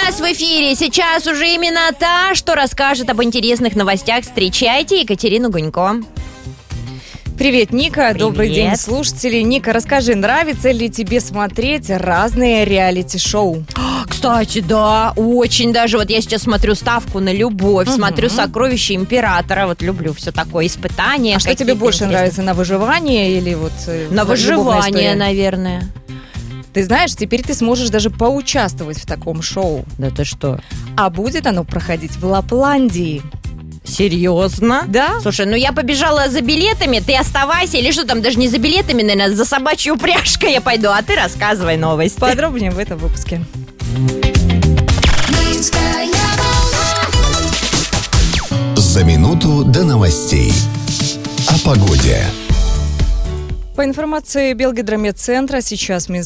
нас в эфире сейчас уже именно та, что расскажет об интересных новостях. Встречайте Екатерину Гунько. Привет, Ника. Привет. Добрый день, слушатели. Ника, расскажи, нравится ли тебе смотреть разные реалити-шоу? Кстати, да, очень даже. Вот я сейчас смотрю «Ставку на любовь», смотрю «Сокровища императора». Вот люблю все такое, испытания. А что тебе больше нравится, на выживание или вот На выживание, наверное. Ты знаешь, теперь ты сможешь даже поучаствовать в таком шоу. Да ты что? А будет оно проходить в Лапландии. Серьезно? Да. Слушай, ну я побежала за билетами, ты оставайся. Или что там, даже не за билетами, наверное, за собачьей упряжкой я пойду. А ты рассказывай новости. Подробнее в этом выпуске. За минуту до новостей. О погоде. По информации Белгидромедцентра, сейчас